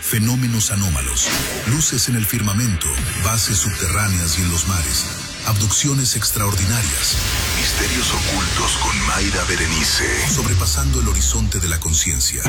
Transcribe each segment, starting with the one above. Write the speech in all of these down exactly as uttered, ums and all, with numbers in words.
fenómenos anómalos, luces en el firmamento, bases subterráneas y en los mares, abducciones extraordinarias, misterios ocultos con Mayra Berenice, sobrepasando el horizonte de la conciencia.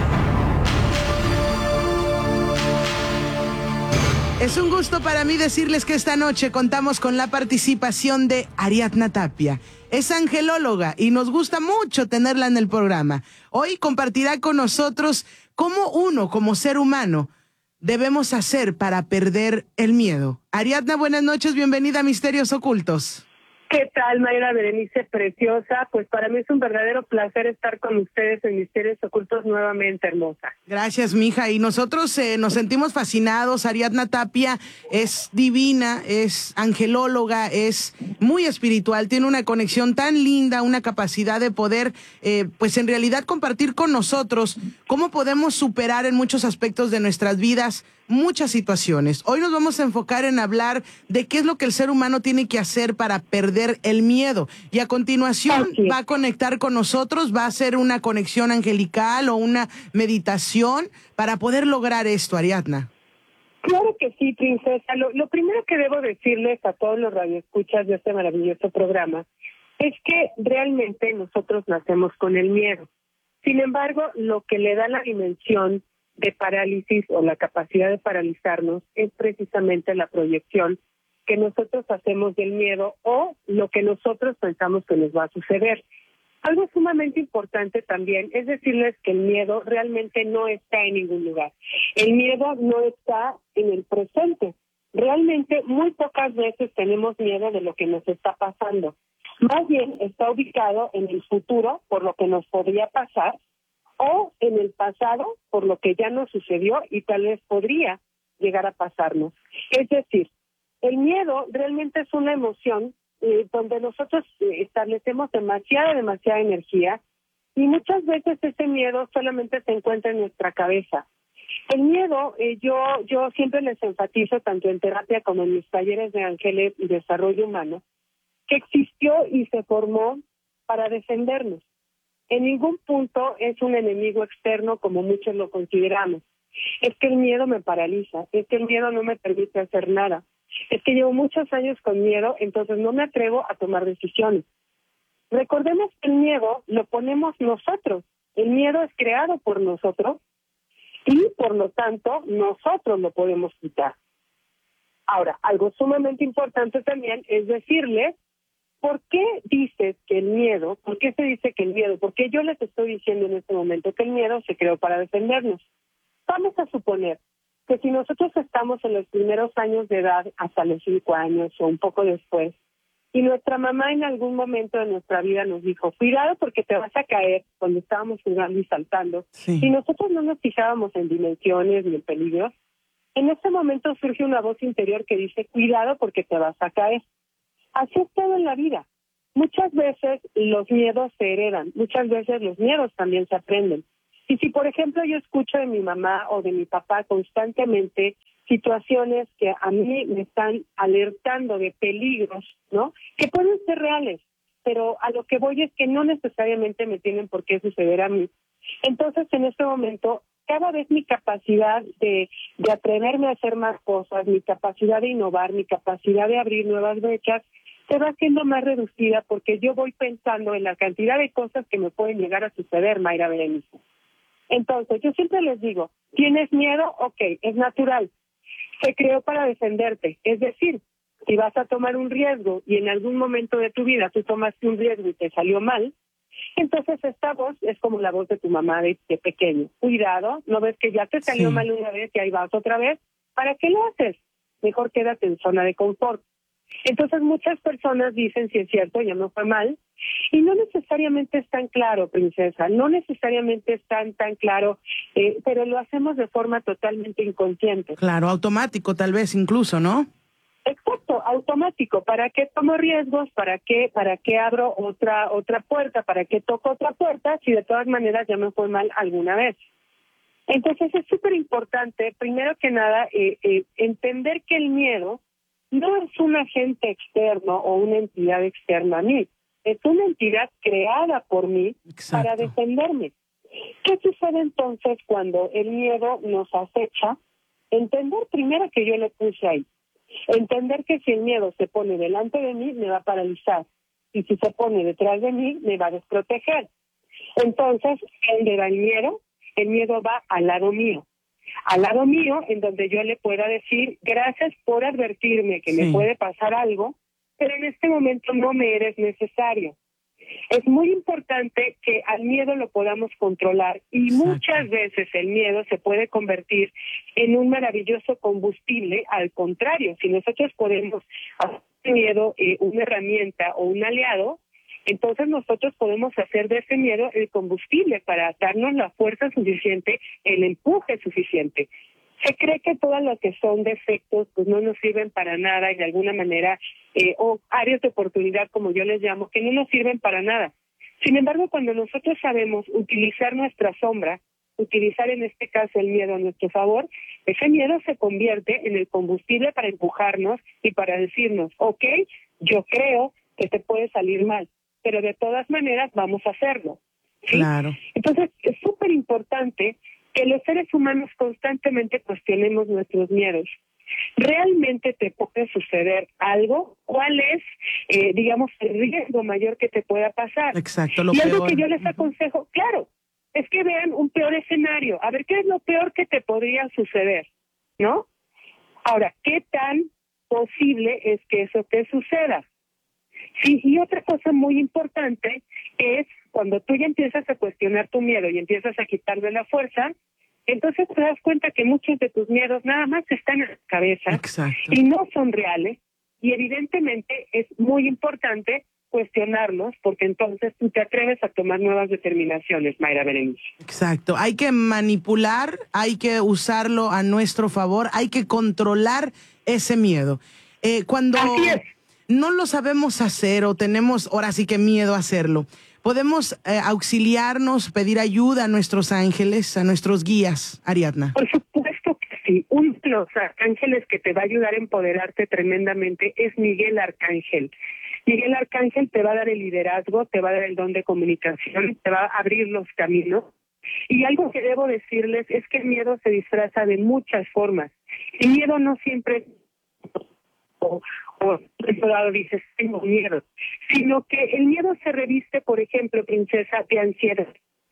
Es un gusto para mí decirles que esta noche contamos con la participación de Ariadna Tapia. Es angelóloga y nos gusta mucho tenerla en el programa. Hoy compartirá con nosotros cómo uno, como ser humano, debemos hacer para perder el miedo. Ariadna, buenas noches, bienvenida a Misterios Ocultos. ¿Qué tal, Mayra Berenice, preciosa? Pues para mí es un verdadero placer estar con ustedes en Misterios Ocultos nuevamente, hermosa. Gracias, mija. Y nosotros eh, nos sentimos fascinados. Ariadna Tapia es divina, es angelóloga, es muy espiritual, tiene una conexión tan linda, una capacidad de poder, eh, pues en realidad compartir con nosotros cómo podemos superar en muchos aspectos de nuestras vidas muchas situaciones. Hoy nos vamos a enfocar en hablar de qué es lo que el ser humano tiene que hacer para perder el miedo. Y a continuación va a conectar con nosotros, va a hacer una conexión angelical o una meditación para poder lograr esto, Ariadna. Claro que sí, princesa. Lo, lo primero que debo decirles a todos los radioescuchas de este maravilloso programa es que realmente nosotros nacemos con el miedo. Sin embargo, lo que le da la dimensión de parálisis o la capacidad de paralizarnos es precisamente la proyección que nosotros hacemos del miedo o lo que nosotros pensamos que nos va a suceder. Algo sumamente importante también es decirles que el miedo realmente no está en ningún lugar. El miedo no está en el presente. Realmente muy pocas veces tenemos miedo de lo que nos está pasando. Más bien está ubicado en el futuro por lo que nos podría pasar o en el pasado por lo que ya nos sucedió y tal vez podría llegar a pasarnos. Es decir, el miedo realmente es una emoción eh, donde nosotros eh, establecemos demasiada, demasiada energía y muchas veces ese miedo solamente se encuentra en nuestra cabeza. El miedo, eh, yo yo siempre les enfatizo, tanto en terapia como en mis talleres de ángeles y desarrollo humano, que existió y se formó para defendernos. En ningún punto es un enemigo externo como muchos lo consideramos. Es que el miedo me paraliza, es que el miedo no me permite hacer nada. Es que llevo muchos años con miedo, entonces no me atrevo a tomar decisiones. Recordemos que el miedo lo ponemos nosotros. El miedo es creado por nosotros y, por lo tanto, nosotros lo podemos quitar. Ahora, algo sumamente importante también es decirles ¿por qué dices que el miedo, por qué se dice que el miedo? Porque yo les estoy diciendo en este momento que el miedo se creó para defendernos. Vamos a suponer que si nosotros estamos en los primeros años de edad, hasta los cinco años o un poco después, y nuestra mamá en algún momento de nuestra vida nos dijo, cuidado porque te vas a caer cuando estábamos jugando y saltando, sí. Y nosotros no nos fijábamos en dimensiones ni en peligros, en ese momento surge una voz interior que dice, cuidado porque te vas a caer. Así es todo en la vida. Muchas veces los miedos se heredan, muchas veces los miedos también se aprenden. Y si, por ejemplo, yo escucho de mi mamá o de mi papá constantemente situaciones que a mí me están alertando de peligros, ¿no? Que pueden ser reales, pero a lo que voy es que no necesariamente me tienen por qué suceder a mí. Entonces, en este momento, cada vez mi capacidad de, de atreverme a hacer más cosas, mi capacidad de innovar, mi capacidad de abrir nuevas brechas, se va haciendo más reducida porque yo voy pensando en la cantidad de cosas que me pueden llegar a suceder, Mayra Berenice. Entonces, yo siempre les digo, ¿tienes miedo? Ok, es natural. Se creó para defenderte. Es decir, si vas a tomar un riesgo y en algún momento de tu vida tú tomaste un riesgo y te salió mal, entonces esta voz es como la voz de tu mamá de, de pequeño. Cuidado, ¿no ves que ya te salió sí. mal una vez y ahí vas otra vez? ¿Para qué lo haces? Mejor quédate en zona de confort. Entonces muchas personas dicen, si es cierto, ya no fue mal, y no necesariamente es tan claro, princesa, no necesariamente es tan, tan claro, eh, pero lo hacemos de forma totalmente inconsciente. Claro, automático tal vez incluso, ¿no? Exacto, automático. ¿Para qué tomo riesgos? ¿Para qué, para qué abro otra, otra puerta? ¿Para qué toco otra puerta? Si de todas maneras ya me fue mal alguna vez. Entonces es súper importante, primero que nada, eh, eh, entender que el miedo no es un agente externo o una entidad externa a mí, es una entidad creada por mí Exacto. para defenderme. ¿Qué sucede entonces cuando el miedo nos acecha? Entender primero que yo lo puse ahí. Entender que si el miedo se pone delante de mí, me va a paralizar. Y si se pone detrás de mí, me va a desproteger. Entonces, ¿dónde va el miedo? El miedo va al lado mío. Al lado mío, en donde yo le pueda decir, gracias por advertirme que sí me puede pasar algo, pero en este momento no me eres necesario. Es muy importante que al miedo lo podamos controlar y Exacto. muchas veces el miedo se puede convertir en un maravilloso combustible. Al contrario, si nosotros podemos hacer del miedo eh, una herramienta o un aliado, entonces nosotros podemos hacer de ese miedo el combustible para darnos la fuerza suficiente, el empuje suficiente. Se cree que todas las que son defectos pues no nos sirven para nada y de alguna manera, eh, o áreas de oportunidad como yo les llamo, que no nos sirven para nada. Sin embargo, cuando nosotros sabemos utilizar nuestra sombra, utilizar en este caso el miedo a nuestro favor, ese miedo se convierte en el combustible para empujarnos y para decirnos, ok, yo creo que te puede salir mal, pero de todas maneras vamos a hacerlo. ¿Sí? Claro. Entonces, es súper importante que los seres humanos constantemente cuestionemos nuestros miedos. ¿Realmente te puede suceder algo? ¿Cuál es, eh, digamos, el riesgo mayor que te pueda pasar? Exacto, lo y algo peor. que yo les aconsejo, claro, es que vean un peor escenario. A ver, ¿qué es lo peor que te podría suceder? ¿No? Ahora, ¿qué tan posible es que eso te suceda? Sí, y otra cosa muy importante es cuando tú ya empiezas a cuestionar tu miedo y empiezas a quitarle la fuerza, entonces te das cuenta que muchos de tus miedos nada más están en la cabeza Exacto. y no son reales, y evidentemente es muy importante cuestionarlos porque entonces tú te atreves a tomar nuevas determinaciones, Mayra Berenice. Exacto, hay que manipular, hay que usarlo a nuestro favor, hay que controlar ese miedo. Eh, cuando Así es. no lo sabemos hacer o tenemos ahora sí que miedo a hacerlo, podemos eh, auxiliarnos, pedir ayuda a nuestros ángeles, a nuestros guías, Ariadna. Por supuesto que sí. Uno de los arcángeles que te va a ayudar a empoderarte tremendamente es Miguel Arcángel. Miguel Arcángel te va a dar el liderazgo, te va a dar el don de comunicación, te va a abrir los caminos. Y algo que debo decirles es que el miedo se disfraza de muchas formas. El miedo no siempre o, o lado dices, tengo miedo, sino que el miedo se reviste, por ejemplo, princesa, de ansiedad,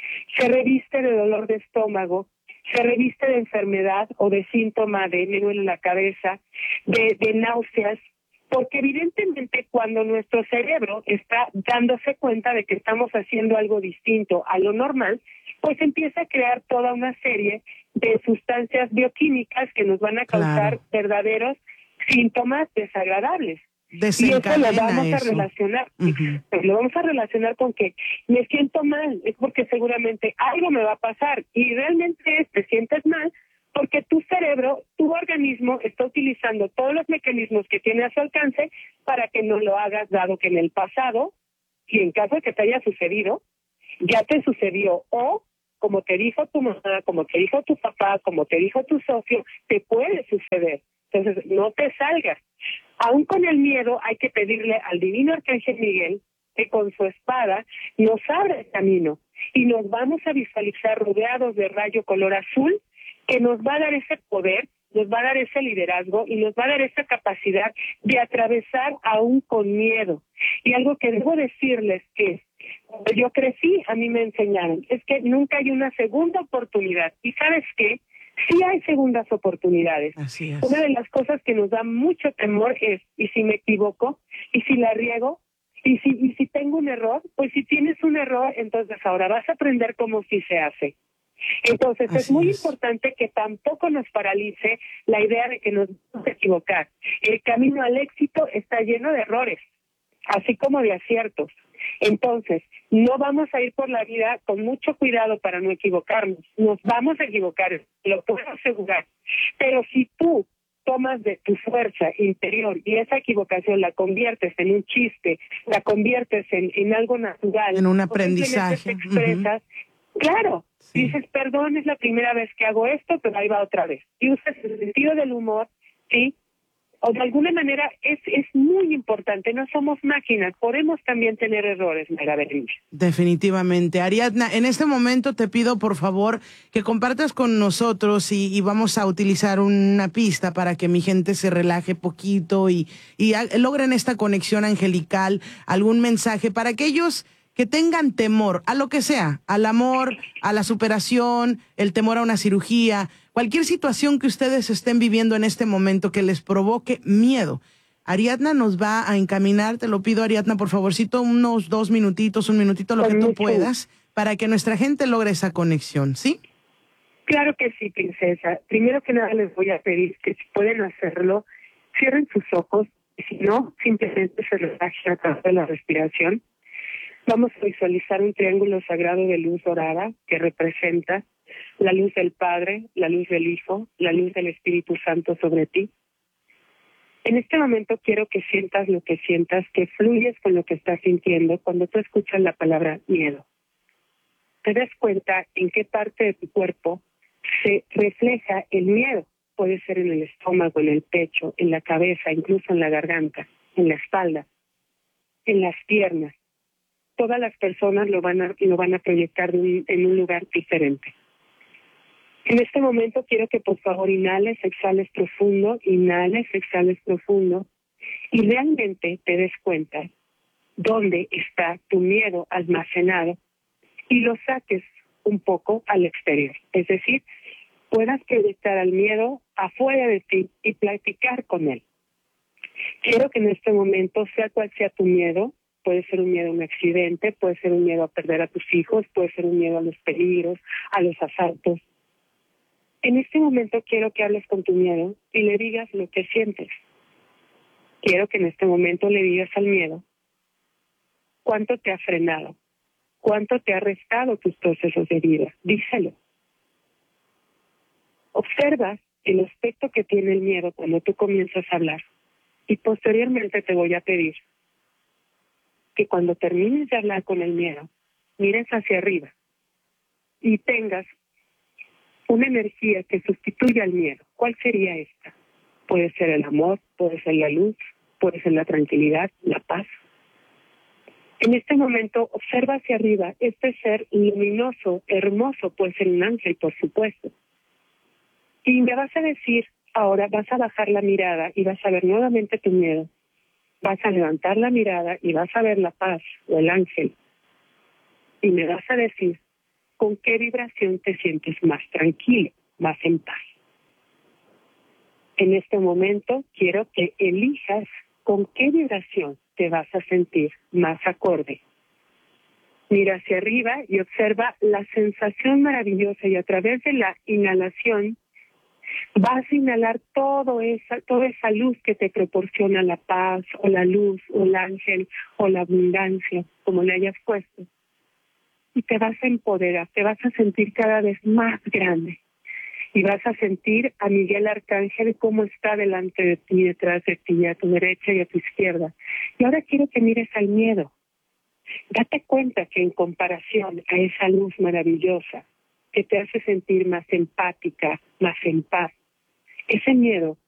se reviste de dolor de estómago, se reviste de enfermedad o de síntoma de me duele la cabeza, de, de náuseas, porque evidentemente cuando nuestro cerebro está dándose cuenta de que estamos haciendo algo distinto a lo normal, pues empieza a crear toda una serie de sustancias bioquímicas que nos van a causar claro. verdaderos síntomas desagradables. Y eso lo vamos eso. a relacionar, uh-huh. lo vamos a relacionar con que me siento mal, es porque seguramente algo me va a pasar y realmente es, te sientes mal porque tu cerebro, tu organismo está utilizando todos los mecanismos que tiene a su alcance para que no lo hagas, dado que en el pasado, y en caso de que te haya sucedido, ya te sucedió o como te dijo tu mamá, como te dijo tu papá, como te dijo tu socio, te puede suceder. Entonces, no te salgas. Aún con el miedo hay que pedirle al divino Arcángel Miguel que con su espada nos abra el camino y nos vamos a visualizar rodeados de rayo color azul que nos va a dar ese poder, nos va a dar ese liderazgo y nos va a dar esa capacidad de atravesar aún con miedo. Y algo que debo decirles que cuando yo crecí, a mí me enseñaron, es que nunca hay una segunda oportunidad. ¿Y sabes qué? Sí hay segundas oportunidades. Así es. Una de las cosas que nos da mucho temor es, ¿y si me equivoco? ¿Y si la riego? ¿Y si, y si tengo un error? Pues si tienes un error, entonces ahora vas a aprender cómo sí se hace. Entonces Así es muy es. importante que tampoco nos paralice la idea de que nos vamos a equivocar. El camino al éxito está lleno de errores, así como de aciertos. Entonces, no vamos a ir por la vida con mucho cuidado para no equivocarnos. Nos vamos a equivocar, lo puedo asegurar. Pero si tú tomas de tu fuerza interior y esa equivocación la conviertes en un chiste, la conviertes en, en algo natural, en un aprendizaje, te expresas, uh-huh. claro, sí. dices, perdón, es la primera vez que hago esto, pero ahí va otra vez. Y usas el sentido del humor, ¿sí? o de alguna manera es, es muy importante, no somos máquinas, podemos también tener errores, Mayra Berenice. Definitivamente. Ariadna, en este momento te pido por favor que compartas con nosotros y, y vamos a utilizar una pista para que mi gente se relaje poquito y, y a, logren esta conexión angelical, algún mensaje para aquellos que tengan temor a lo que sea, al amor, a la superación, el temor a una cirugía, cualquier situación que ustedes estén viviendo en este momento que les provoque miedo. Ariadna nos va a encaminar, te lo pido Ariadna, por favorcito, unos dos minutitos, un minutito, lo Con que tú mucho puedas, para que nuestra gente logre esa conexión, ¿sí? Claro que sí, princesa. Primero que nada les voy a pedir que si pueden hacerlo, cierren sus ojos, y si no, simplemente se relajen a través de la respiración. Vamos a visualizar un triángulo sagrado de luz dorada que representa la luz del Padre, la luz del Hijo, la luz del Espíritu Santo sobre ti. En este momento quiero que sientas lo que sientas, que fluyes con lo que estás sintiendo cuando tú escuchas la palabra miedo. Te das cuenta en qué parte de tu cuerpo se refleja el miedo. Puede ser en el estómago, en el pecho, en la cabeza, incluso en la garganta, en la espalda, en las piernas. Todas las personas lo van a, lo van a proyectar de un, en un lugar diferente. En este momento quiero que por favor inhales, exhales profundo, inhales, exhales profundo y realmente te des cuenta dónde está tu miedo almacenado y lo saques un poco al exterior. Es decir, puedas proyectar al miedo afuera de ti y platicar con él. Quiero que en este momento, sea cual sea tu miedo, puede ser un miedo a un accidente, puede ser un miedo a perder a tus hijos, puede ser un miedo a los peligros, a los asaltos. En este momento quiero que hables con tu miedo y le digas lo que sientes. Quiero que en este momento le digas al miedo cuánto te ha frenado, cuánto te ha restado tus procesos de vida. Díselo. Observa el aspecto que tiene el miedo cuando tú comienzas a hablar y posteriormente te voy a pedir que cuando termines de hablar con el miedo, mires hacia arriba y tengas una energía que sustituya al miedo. ¿Cuál sería esta? Puede ser el amor, puede ser la luz, puede ser la tranquilidad, la paz. En este momento, observa hacia arriba este ser luminoso, hermoso, puede ser un ángel, por supuesto. Y me vas a decir, ahora vas a bajar la mirada y vas a ver nuevamente tu miedo. Vas a levantar la mirada y vas a ver la paz o el ángel. Y me vas a decir con qué vibración te sientes más tranquilo, más en paz. En este momento quiero que elijas con qué vibración te vas a sentir más acorde. Mira hacia arriba y observa la sensación maravillosa y a través de la inhalación vas a inhalar todo esa, toda esa luz que te proporciona la paz, o la luz, o el ángel, o la abundancia, como le hayas puesto. Y te vas a empoderar, te vas a sentir cada vez más grande. Y vas a sentir a Miguel Arcángel cómo está delante de ti, detrás de ti, a tu derecha y a tu izquierda. Y ahora quiero que mires al miedo. Date cuenta que en comparación a esa luz maravillosa, que te hace sentir más empática, más en paz, ese miedo